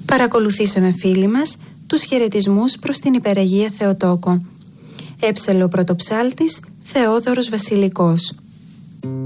Παρακολουθήσαμε, φίλοι μας, τους χαιρετισμούς προς την Υπεραγία Θεοτόκο. Έψελε ο πρωτοψάλτης Θεόδωρος Βασιλικός.